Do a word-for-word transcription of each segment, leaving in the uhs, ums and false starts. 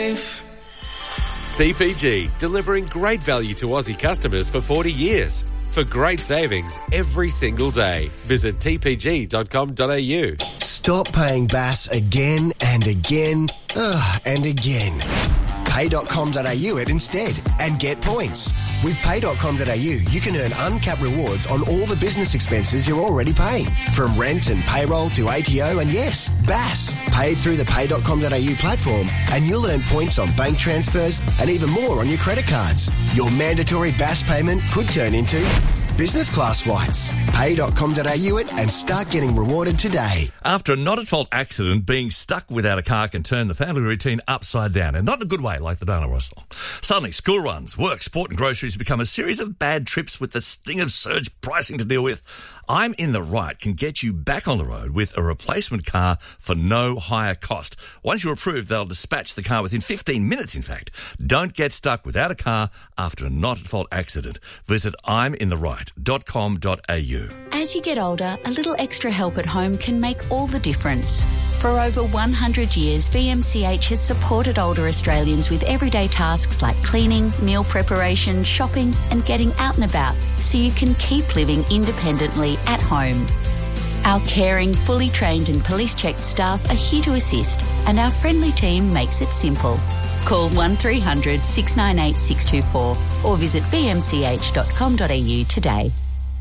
T P G, delivering great value to Aussie customers for forty years. For great savings every single day. Visit t p g dot com dot a u. Stop paying B A S again and again ugh, and again. pay dot com dot a u it instead and get points. With pay dot com dot a u, you can earn uncapped rewards on all the business expenses you're already paying. From rent and payroll to A T O and, yes, B A S. Paid through the pay dot com dot a u platform, and you'll earn points on bank transfers and even more on your credit cards. Your mandatory B A S payment could turn into business class flights. pay dot com dot a u it and start getting rewarded today. After a not-at-fault accident, being stuck without a car can turn the family routine upside down, and not in a good way like the Dana Russell. Suddenly, school runs, work, sport and groceries become a series of bad trips with the sting of surge pricing to deal with. I'm in the Right can get you back on the road with a replacement car for no higher cost. Once you're approved, they'll dispatch the car within fifteen minutes, in fact. Don't get stuck without a car after a not-at-fault accident. Visit I'm in the right dot com dot a u. As you get older, a little extra help at home can make all the difference. For over one hundred years, V M C H has supported older Australians with everyday tasks like cleaning, meal preparation, shopping and getting out and about so you can keep living independently at home. Our caring, fully trained and police-checked staff are here to assist, and our friendly team makes it simple. Call one three hundred six nine eight six two four or visit v m c h dot com dot a u today.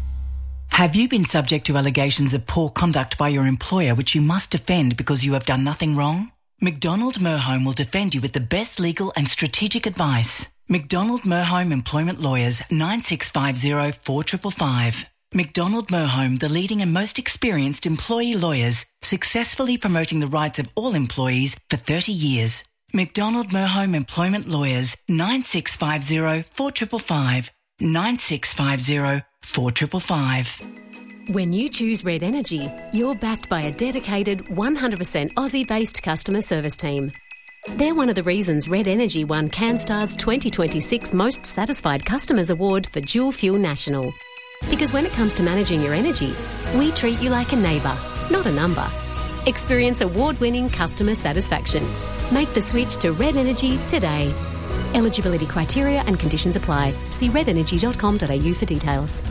Have you been subject to allegations of poor conduct by your employer which you must defend because you have done nothing wrong? McDonald Merholm will defend you with the best legal and strategic advice. McDonald Merholm Employment Lawyers, nine six five zero four five five five. McDonald Merholm, the leading and most experienced employee lawyers, successfully promoting the rights of all employees for thirty years. McDonald Merholm Employment Lawyers, nine six five zero four five five five. nine six five zero four five five five. When you choose Red Energy, you're backed by a dedicated one hundred percent Aussie-based customer service team. They're one of the reasons Red Energy won CanStar's twenty twenty-six Most Satisfied Customers Award for Dual Fuel National. Because when it comes to managing your energy, we treat you like a neighbour, not a number. Experience award-winning customer satisfaction. Make the switch to Red Energy today. Eligibility criteria and conditions apply. See red energy dot com dot a u for details.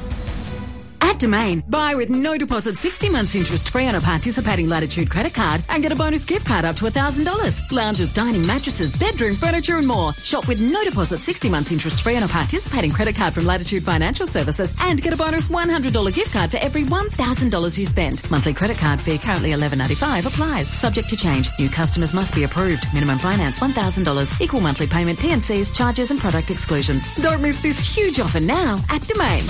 At Domain, buy with no deposit sixty months interest free on a participating Latitude credit card and get a bonus gift card up to one thousand dollars. Lounges, dining, mattresses, bedroom, furniture and more. Shop with no deposit sixty months interest free on a participating credit card from Latitude Financial Services and get a bonus one hundred dollars gift card for every one thousand dollars you spend. Monthly credit card fee currently eleven ninety-five applies. Subject to change. New customers must be approved. Minimum finance one thousand dollars. Equal monthly payment, T and Cs, charges and product exclusions. Don't miss this huge offer now at Domain.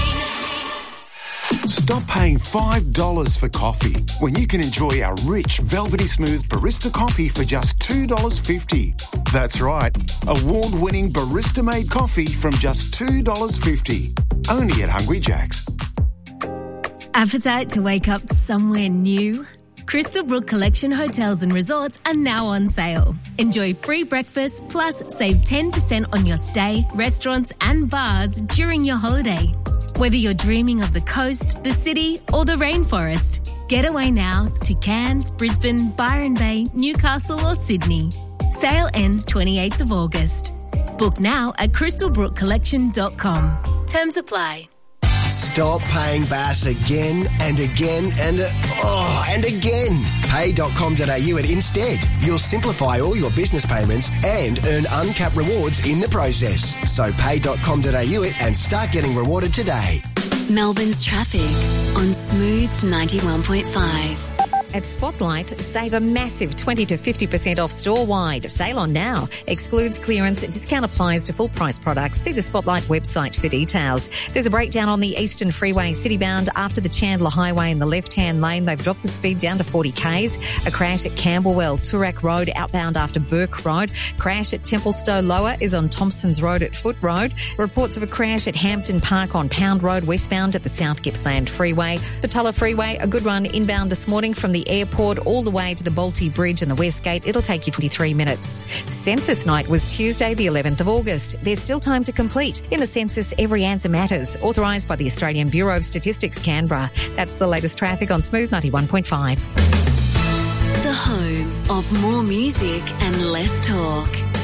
Stop paying five dollars for coffee when you can enjoy our rich, velvety smooth barista coffee for just two dollars fifty. That's right, award-winning barista-made coffee from just two dollars fifty. Only at Hungry Jack's. Appetite to wake up somewhere new? Crystal Brook Collection Hotels and Resorts are now on sale. Enjoy free breakfast plus save ten percent on your stay, restaurants and bars during your holiday. Whether you're dreaming of the coast, the city or the rainforest, get away now to Cairns, Brisbane, Byron Bay, Newcastle or Sydney. Sale ends twenty-eighth of August. Book now at crystal brook collection dot com. Terms apply. Stop paying B A S again and again and uh, oh, and again. pay dot com dot a u it instead. You'll simplify all your business payments and earn uncapped rewards in the process. So pay dot com dot a u it and start getting rewarded today. Melbourne's traffic on Smooth ninety-one point five. At Spotlight, save a massive twenty to fifty percent off store-wide. Sale on now. Excludes clearance. Discount applies to full-price products. See the Spotlight website for details. There's a breakdown on the Eastern Freeway citybound after the Chandler Highway in the left-hand lane. They've dropped the speed down to forty kays. A crash at Camberwell, Toorak Road, outbound after Burke Road. Crash at Templestowe Lower is on Thompson's Road at Foot Road. Reports of a crash at Hampton Park on Pound Road, westbound at the South Gippsland Freeway. The Tulla Freeway, a good run inbound this morning from the airport all the way to the Balti Bridge and the West Gate. It'll take you twenty-three minutes. Census night was Tuesday the eleventh of August. There's still time to complete. In the census, every answer matters. Authorised by the Australian Bureau of Statistics, Canberra. That's the latest traffic on Smooth ninety-one point five. The home of more music and less talk.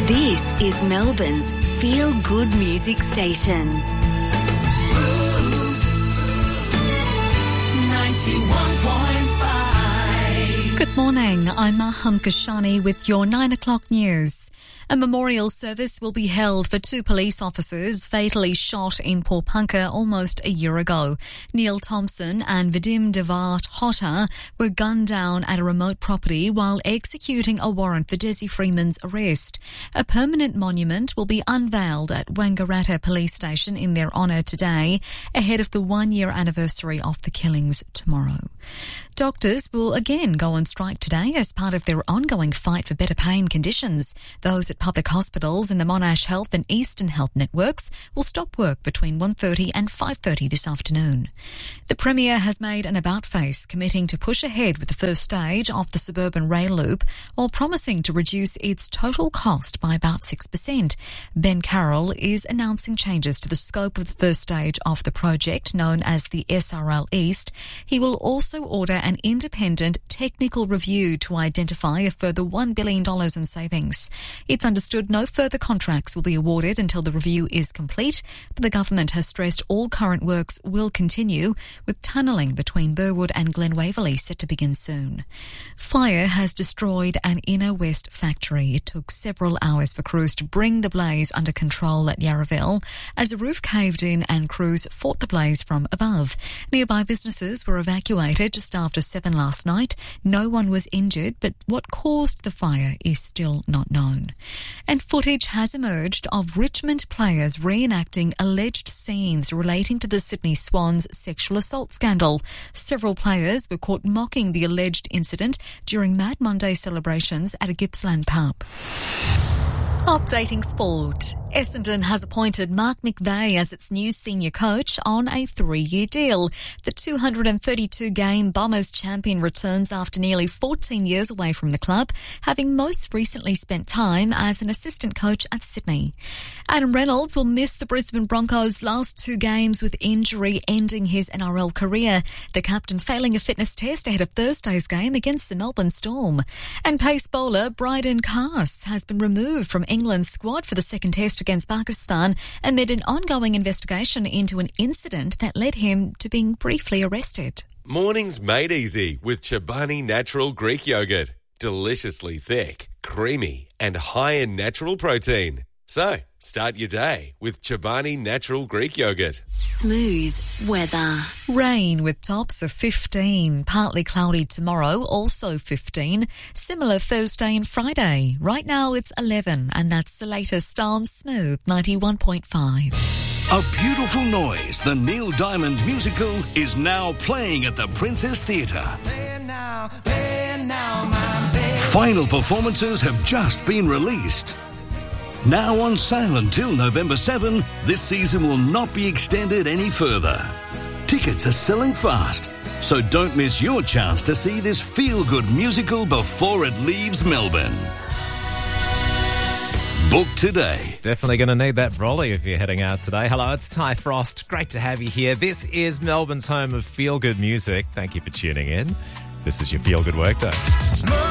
This is Melbourne's Feel Good Music Station. ninety-one point five. Good morning, I'm Maham Kashani with your nine o'clock news. A memorial service will be held for two police officers fatally shot in Porepunkah almost a year ago. Neil Thompson and Vadim Devart Hotta were gunned down at a remote property while executing a warrant for Desi Freeman's arrest. A permanent monument will be unveiled at Wangaratta Police Station in their honour today, ahead of the one-year anniversary of the killings tomorrow. Doctors will again go on strike today as part of their ongoing fight for better pay and conditions. Those at public hospitals in the Monash Health and Eastern Health networks will stop work between one thirty and five thirty this afternoon. The Premier has made an about-face committing to push ahead with the first stage of the suburban rail loop while promising to reduce its total cost by about six percent. Ben Carroll is announcing changes to the scope of the first stage of the project, known as the S R L East. He will also order an independent technical review to identify a further one billion dollars in savings. It's understood no further contracts will be awarded until the review is complete, but the government has stressed all current works will continue, with tunnelling between Burwood and Glen Waverley set to begin soon. Fire has destroyed an Inner West factory. It took several hours for crews to bring the blaze under control at Yarraville as a roof caved in and crews fought the blaze from above. Nearby businesses were evacuated just after seven last night. No one was injured, but what caused the fire is still not known. And footage has emerged of Richmond players reenacting alleged scenes relating to the Sydney Swans sexual assault scandal. Several players were caught mocking the alleged incident during Mad Monday celebrations at a Gippsland pub. Updating sport. Essendon has appointed Mark McVeigh as its new senior coach on a three-year deal. The two hundred thirty-two game Bombers champion returns after nearly fourteen years away from the club, having most recently spent time as an assistant coach at Sydney. Adam Reynolds will miss the Brisbane Broncos' last two games with injury ending his N R L career, the captain failing a fitness test ahead of Thursday's game against the Melbourne Storm. And pace bowler Bryden Cass has been removed from England's squad for the second test against Pakistan amid an ongoing investigation into an incident that led him to being briefly arrested. Mornings made easy with Chobani Natural Greek Yogurt. Deliciously thick, creamy and high in natural protein. So, start your day with Chobani Natural Greek Yogurt. Smooth weather. Rain with tops of fifteen. Partly cloudy tomorrow, also fifteen. Similar Thursday and Friday. Right now it's eleven, and that's the latest on Smooth ninety-one point five. A Beautiful Noise, the Neil Diamond musical, is now playing at the Princess Theatre. Final performances have just been released. Now on sale until November seventh, this season will not be extended any further. Tickets are selling fast, so don't miss your chance to see this feel-good musical before it leaves Melbourne. Book today. Definitely going to need that brolly if you're heading out today. Hello, it's Ty Frost. Great to have you here. This is Melbourne's home of feel-good music. Thank you for tuning in. This is your Feel Good Workday.